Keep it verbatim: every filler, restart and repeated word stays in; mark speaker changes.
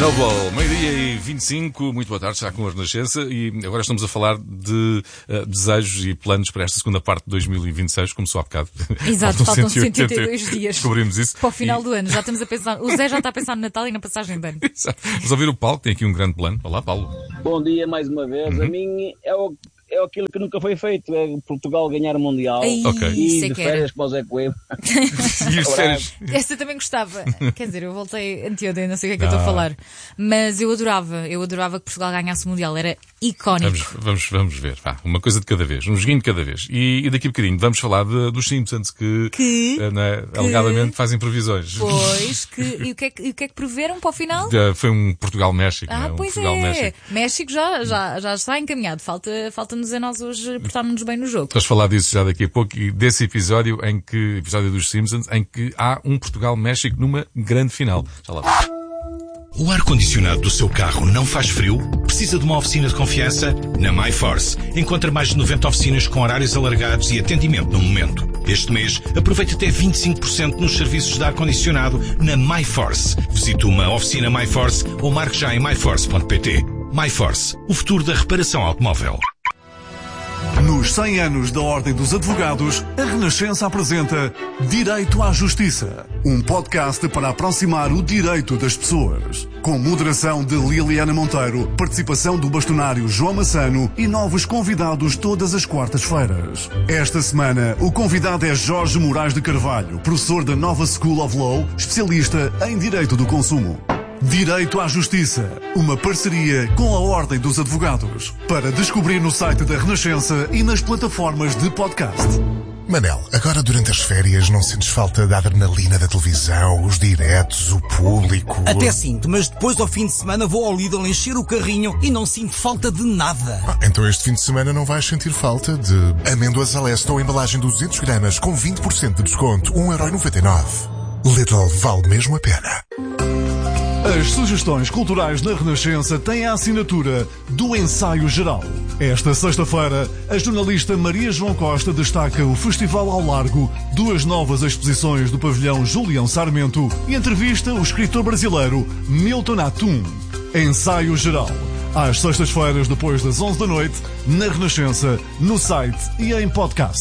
Speaker 1: Noble, meio-dia e vinte e cinco, muito boa tarde, já com a Renascença, e agora estamos a falar de uh, desejos e planos para esta segunda parte de dois mil e vinte e seis, começou há bocado.
Speaker 2: Exato, faltam cento e oitenta e dois dias.
Speaker 1: Descobrimos isso.
Speaker 2: Para o final
Speaker 1: e...
Speaker 2: do ano, já estamos a pensar, o Zé já está a pensar no Natal e na passagem de ano.
Speaker 1: Exato. Vamos ouvir o Paulo, que tem aqui um grande plano. Olá, Paulo.
Speaker 3: Bom dia mais uma vez. Uhum. A mim é o... É aquilo que nunca foi feito, é Portugal ganhar o Mundial.
Speaker 2: Ai,
Speaker 1: okay.
Speaker 3: E de férias para o Zé Coelho.
Speaker 1: E as férias?
Speaker 2: Essa eu também gostava. Quer dizer, eu voltei anteontem, não sei o que é que ah. eu estou a falar. Mas eu adorava, eu adorava que Portugal ganhasse o Mundial. Era icónico.
Speaker 1: Vamos, vamos, vamos ver, vá, uma coisa de cada vez, um joguinho de cada vez. E, e daqui a bocadinho vamos falar de, dos Simpsons que,
Speaker 2: que,
Speaker 1: uh, né,
Speaker 2: que
Speaker 1: alegadamente fazem previsões.
Speaker 2: Pois, que, e, o que é que, e o que é que preveram para o final?
Speaker 1: Uh, foi um Portugal-México.
Speaker 2: Ah,
Speaker 1: né? um
Speaker 2: pois
Speaker 1: Portugal-México.
Speaker 2: é. México já, já, já está encaminhado. Falta, falta-nos a nós hoje portarmos bem no jogo.
Speaker 1: Vamos falar disso já daqui a pouco e desse episódio em que, episódio dos Simpsons, em que há um Portugal-México numa grande final. Já lá vamos.
Speaker 4: O ar-condicionado do seu carro não faz frio? Precisa de uma oficina de confiança? Na MyForce. Encontra mais de noventa oficinas com horários alargados e atendimento no momento. Este mês, aproveite até vinte e cinco por cento nos serviços de ar-condicionado na MyForce. Visite uma oficina MyForce ou marque já em my force ponto p t. MyForce, o futuro da reparação automóvel.
Speaker 5: Nos cem anos da Ordem dos Advogados, a Renascença apresenta Direito à Justiça, um podcast para aproximar o direito das pessoas. Com moderação de Liliana Monteiro, participação do bastonário João Massano e novos convidados todas as quartas-feiras. Esta semana, o convidado é Jorge Moraes de Carvalho, professor da Nova School of Law, especialista em Direito do Consumo. Direito à Justiça, uma parceria com a Ordem dos Advogados. Para descobrir no site da Renascença e nas plataformas de podcast.
Speaker 6: Manel, agora durante as férias não sentes falta da adrenalina da televisão, os diretos, o público?
Speaker 7: Até sinto, mas depois ao fim de semana vou ao Lidl encher o carrinho e não sinto falta de nada.
Speaker 6: Ah, então este fim de semana não vais sentir falta de amêndoas Aleste ou embalagem duzentos gramas com vinte por cento de desconto, um euro e noventa e nove. Lidl vale mesmo a pena.
Speaker 5: As sugestões culturais na Renascença têm a assinatura do Ensaio Geral. Esta sexta-feira, a jornalista Maria João Costa destaca o Festival ao Largo, duas novas exposições do pavilhão Julião Sarmento e entrevista o escritor brasileiro Milton Atum. Ensaio Geral, às sextas-feiras depois das onze da noite, na Renascença, no site e em podcast.